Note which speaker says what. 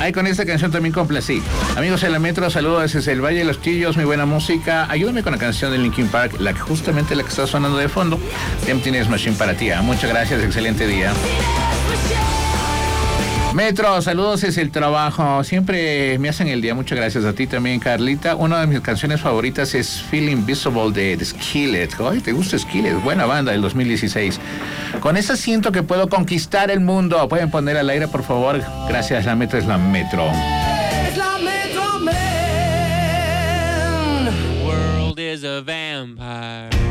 Speaker 1: Ahí con esta canción también complací. Amigos de la Metro, saludos desde el Valle de los Chillos, muy buena música. Ayúdame con la canción de Linkin Park, justamente la que está sonando de fondo. Emptiness Machine para ti. Muchas gracias, excelente día. Metro, saludos desde el trabajo. Siempre me hacen el día. Muchas gracias a ti también, Carlita. Una de mis canciones favoritas es Feel Invisible de Skillet. Ay, ¿te gusta Skillet? Buena banda del 2016. Con esa siento que puedo conquistar el mundo. ¿Pueden poner al aire, por favor? Gracias, la Metro es la Metro.
Speaker 2: Es la Metro Man.
Speaker 3: The world is a vampire.